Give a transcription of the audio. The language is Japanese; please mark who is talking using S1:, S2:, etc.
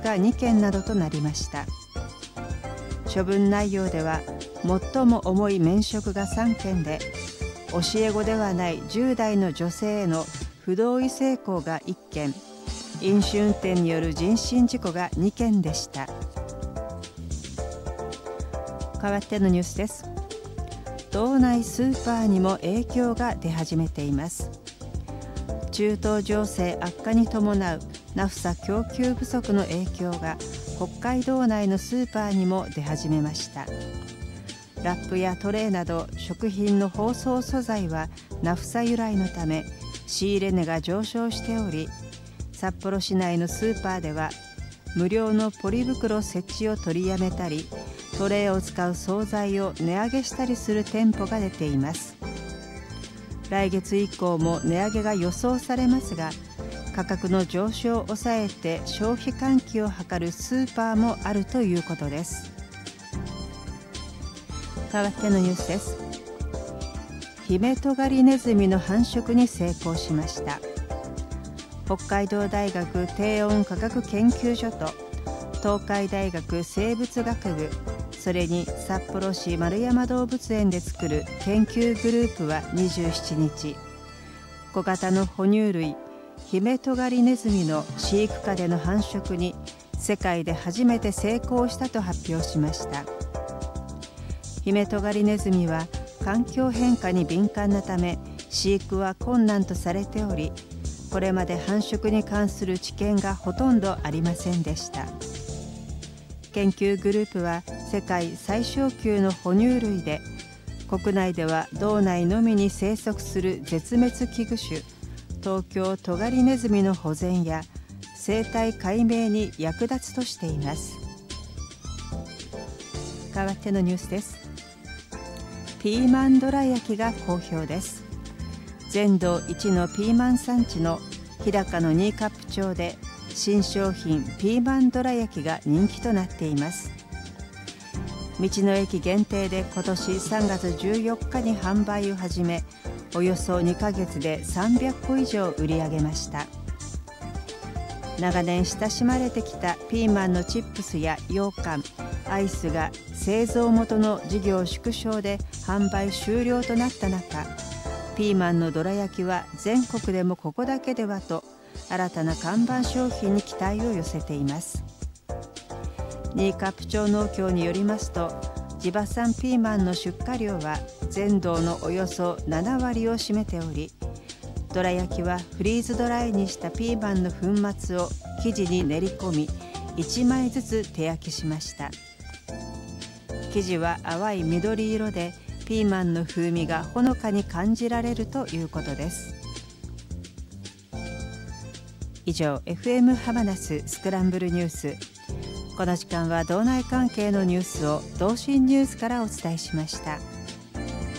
S1: が2件などとなりました。処分内容では最も重い免職が3件で、教え子ではない10代の女性への不同意性交が1件、飲酒運転による人身事故が2件でした。代わってのニュースです。道内スーパーにも影響が出始めています。中東情勢悪化に伴うナフサ供給不足の影響が北海道内のスーパーにも出始めました。ラップやトレーなど食品の包装素材はナフサ由来のため仕入れ値が上昇しており、札幌市内のスーパーでは無料のポリ袋設置を取りやめたり、トレーを使う惣菜を値上げしたりする店舗が出ています。来月以降も値上げが予想されますが、価格の上昇を抑えて消費喚起を図るスーパーもあるということです。代わってのニュースです。ヒメトガリネズミの繁殖に成功しました。北海道大学低温科学研究所と東海大学生物学部、それに札幌市円山動物園で作る研究グループは27日、小型の哺乳類ヒメトガリネズミの飼育下での繁殖に世界で初めて成功したと発表しました。ヒメトガリネズミは環境変化に敏感なため飼育は困難とされており、これまで繁殖に関する知見がほとんどありませんでした。研究グループは世界最小級の哺乳類で、国内では道内のみに生息する絶滅危惧種東京トガリネズミの保全や生態解明に役立つとしています。代わってのニュースです。ピーマンどら焼きが好評です。全道一のピーマン産地の日高の新冠町で新商品ピーマンどら焼きが人気となっています。道の駅限定で今年3月14日に販売を始め、およそ2ヶ月で300個以上売り上げました。長年親しまれてきたピーマンのチップスや羊羹、アイスが製造元の事業縮小で販売終了となった中、ピーマンのどら焼きは全国でもここだけではと新たな看板商品に期待を寄せています。新冠町農協によりますと、地場産ピーマンの出荷量は全道のおよそ7割を占めており、どら焼きはフリーズドライにしたピーマンの粉末を生地に練り込み、1枚ずつ手焼きしました。生地は淡い緑色で、ピーマンの風味がほのかに感じられるということです。以上、FM ハマナススクランブルニュース。この時間は道内関係のニュースを同心ニュースからお伝えしました。